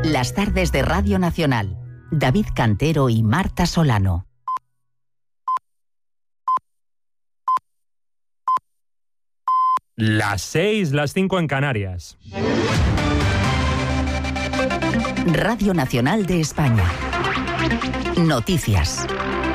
Las tardes de Radio Nacional. David Cantero y Marta Solano. Las 6, las 5 en Canarias. Radio Nacional de España. Noticias.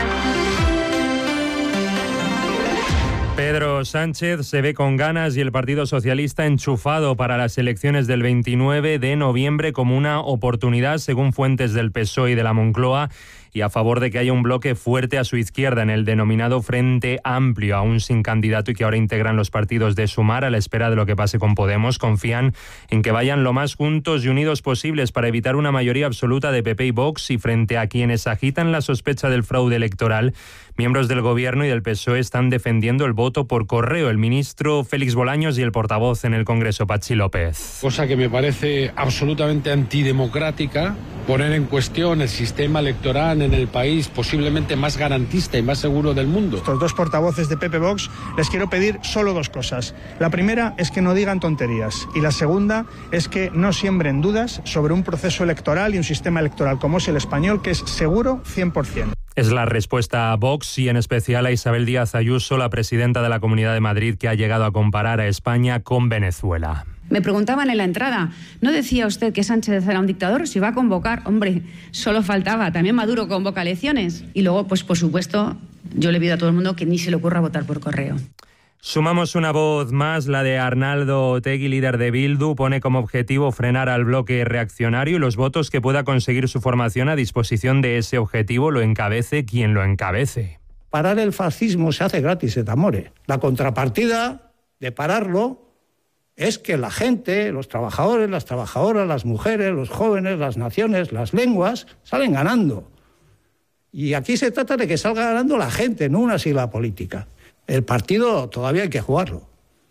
Pedro Sánchez se ve con ganas y el Partido Socialista enchufado para las elecciones del 29 de noviembre como una oportunidad, según fuentes del PSOE y de la Moncloa, y a favor de que haya un bloque fuerte a su izquierda en el denominado Frente Amplio, aún sin candidato y que ahora integran los partidos de Sumar. A la espera de lo que pase con Podemos, confían en que vayan lo más juntos y unidos posibles para evitar una mayoría absoluta de PP y Vox, y frente a quienes agitan la sospecha del fraude electoral, miembros del Gobierno y del PSOE están defendiendo el voto por correo. El ministro Félix Bolaños y el portavoz en el Congreso, Patxi López. Cosa que me parece absolutamente antidemocrática, poner en cuestión el sistema electoral en el país posiblemente más garantista y más seguro del mundo. Estos dos portavoces de PP Vox les quiero pedir solo dos cosas. La primera es que no digan tonterías y la segunda es que no siembren dudas sobre un proceso electoral y un sistema electoral como es el español, que es seguro 100%. Es la respuesta a Vox y en especial a Isabel Díaz Ayuso, la presidenta de la Comunidad de Madrid, que ha llegado a comparar a España con Venezuela. Me preguntaban en la entrada, ¿no decía usted que Sánchez era un dictador? Si va a convocar, hombre, solo faltaba, también Maduro convoca elecciones. Y luego, pues por supuesto, yo le pido a todo el mundo que ni se le ocurra votar por correo. Sumamos una voz más, la de Arnaldo Otegi, líder de Bildu. Pone como objetivo frenar al bloque reaccionario y los votos que pueda conseguir su formación a disposición de ese objetivo, lo encabece quien lo encabece. Parar el fascismo se hace gratis, et amore. La contrapartida de pararlo es que la gente, los trabajadores, las trabajadoras, las mujeres, los jóvenes, las naciones, las lenguas, salen ganando. Y aquí se trata de que salga ganando la gente, no una sigla política. El partido todavía hay que jugarlo.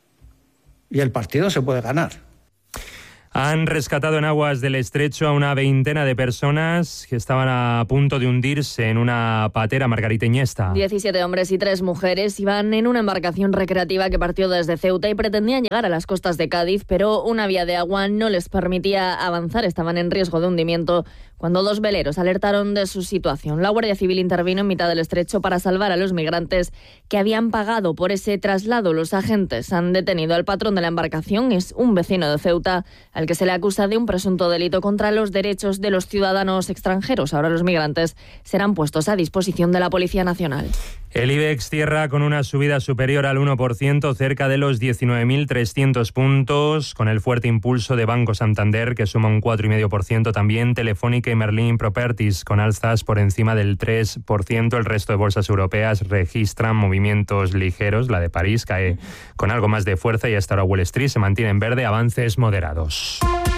Y el partido se puede ganar. Han rescatado en aguas del estrecho a una veintena de personas que estaban a punto de hundirse en una patera, Margarita Iniesta. 17 hombres y 3 mujeres iban en una embarcación recreativa que partió desde Ceuta y pretendían llegar a las costas de Cádiz, pero una vía de agua no les permitía avanzar. Estaban en riesgo de hundimiento cuando 2 veleros alertaron de su situación. La Guardia Civil intervino en mitad del estrecho para salvar a los migrantes que habían pagado por ese traslado. Los agentes han detenido al patrón de la embarcación, es un vecino de Ceuta, al que se le acusa de un presunto delito contra los derechos de los ciudadanos extranjeros. Ahora los migrantes serán puestos a disposición de la Policía Nacional. El IBEX cierra con una subida superior al 1%, cerca de los 19.300 puntos, con el fuerte impulso de Banco Santander, que suma un 4,5%, también Telefónica y Merlin Properties, con alzas por encima del 3%. El resto de bolsas europeas registran movimientos ligeros. La de París cae con algo más de fuerza y hasta ahora Wall Street se mantiene en verde, avances moderados.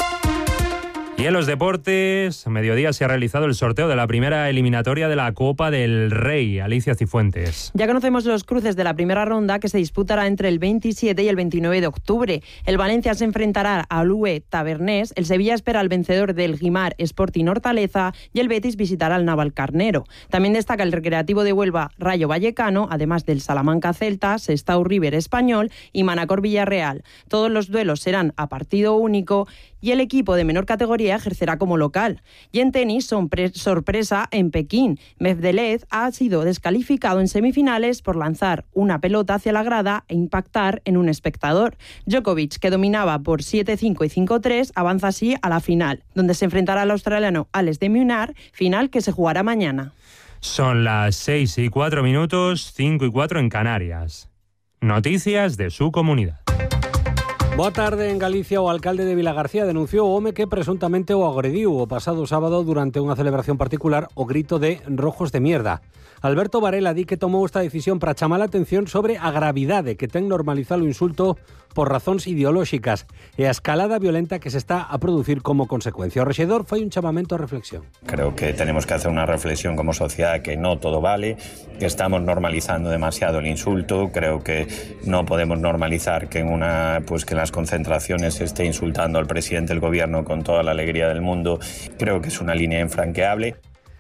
Y en los deportes, a mediodía se ha realizado el sorteo de la primera eliminatoria de la Copa del Rey. Alicia Cifuentes. Ya conocemos los cruces de la primera ronda, que se disputará entre el 27 y el 29 de octubre. El Valencia se enfrentará al UE Tavernés, el Sevilla espera al vencedor del Guimar Sporting Hortaleza y el Betis visitará al Navalcarnero. También destaca el Recreativo de Huelva Rayo Vallecano, además del Salamanca Celta, Sestao River Español y Manacor Villarreal. Todos los duelos serán a partido único y el equipo de menor categoría ejercerá como local. Y en tenis, sorpresa en Pekín. Medvedev ha sido descalificado en semifinales por lanzar una pelota hacia la grada e impactar en un espectador. Djokovic, que dominaba por 7-5 y 5-3, avanza así a la final, donde se enfrentará al australiano Alex de Minaur, final que se jugará mañana. Son las 6:04, 5:04 en Canarias. Noticias de su comunidad. Boa tarde. En Galicia, o alcalde de Vilagarcía denunciou o home que presuntamente o agrediu o pasado sábado durante unha celebración particular o grito de "rojos de mierda". Alberto Varela di que tomou esta decisión para chamar a atención sobre a gravidade que ten normalizar o insulto por razóns ideolóxicas e a escalada violenta que se está a producir como consecuencia. O rexedor fai un chamamento a reflexión. Creo que tenemos que hacer una reflexión como sociedad, que no todo vale, que estamos normalizando demasiado el insulto. Creo que no podemos normalizar que en las concentraciones se esté insultando al presidente del gobierno con toda la alegría del mundo. Creo que es una línea infranqueable.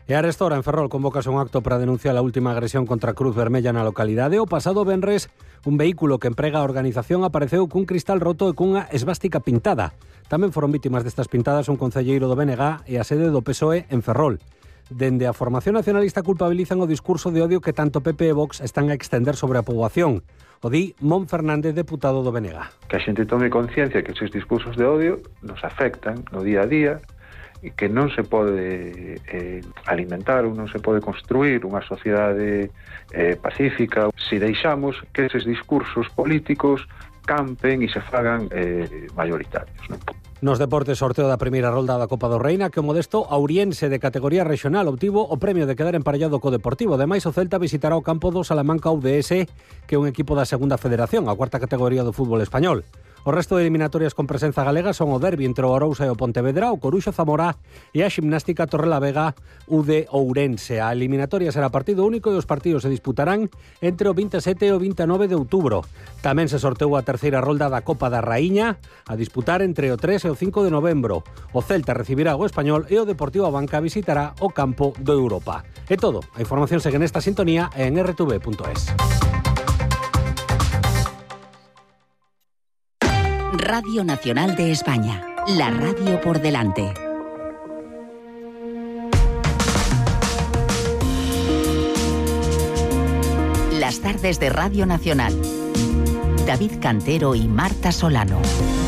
E arestora en Ferrol convocase un acto para denunciar a última agresión contra Cruz Vermella na localidade. O pasado venres, un vehículo que emprega a organización apareceu cun cristal roto e cunha esvástica pintada. Tamén foron vítimas destas pintadas un concelleiro do BNG e a sede do PSOE en Ferrol. Dende a formación nacionalista culpabilizan o discurso de odio que tanto PP e Vox están a extender sobre a poboación. O di Mon Fernández, deputado do BNG. Que a xente tome conciencia que esos discursos de odio nos afectan no día a día e que non se pode alimentar ou non se pode construir unha sociedade pacífica se deixamos que eses discursos políticos campen e se fagan mayoritarios, non? Nos deportes, sorteo da primeira rolda da Copa do Reina, que o modesto Auriense de categoría regional obtivo o premio de quedar emparellado co Deportivo. Ademais, o Celta visitará o campo do Salamanca UDS, que é un equipo da segunda federación, a cuarta categoría do fútbol español. O resto de eliminatorias con presenza galega son o derbi entre o Arousa e o Pontevedra, o Coruxo Zamora e a Ximnástica Torrelavega UD Ourense. A eliminatoria será partido único e os partidos se disputarán entre o 27 e o 29 de outubro. Tamén se sorteou a terceira rolda da Copa da Raíña, a disputar entre o 3 e o 5 de novembro. O Celta recibirá o Español e o Deportivo Abanca visitará o campo do Europa. É todo. A información segue nesta sintonía en rtv.es. Radio Nacional de España, la radio por delante. Las tardes de Radio Nacional. David Cantero y Marta Solano.